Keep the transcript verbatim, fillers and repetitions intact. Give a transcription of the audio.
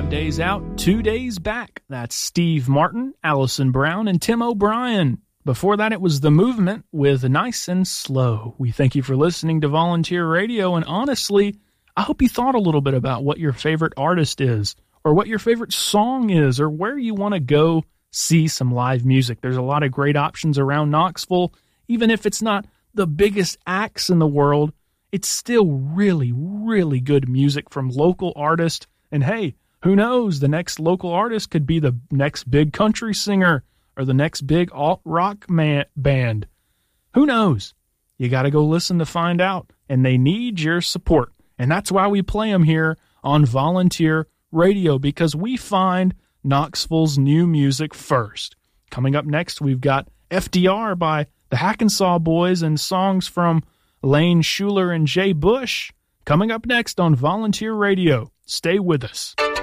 Five days out, two days back. That's Steve Martin, Allison Brown, and Tim O'Brien. Before that, it was The Movement with Nice and Slow. We thank you for listening to Volunteer Radio, and honestly, I hope you thought a little bit about what your favorite artist is, or what your favorite song is, or where you want to go see some live music. There's a lot of great options around Knoxville. Even if it's not the biggest acts in the world, it's still really, really good music from local artists. And hey, who knows? The next local artist could be the next big country singer or the next big alt-rock man- band. Who knows? You got to go listen to find out, and they need your support. And that's why we play them here on Volunteer Radio, because we find Knoxville's new music first. Coming up next, we've got F D R by the Hackensaw Boys and songs from Lane Schuler and Jay Bush. Coming up next on Volunteer Radio. Stay with us.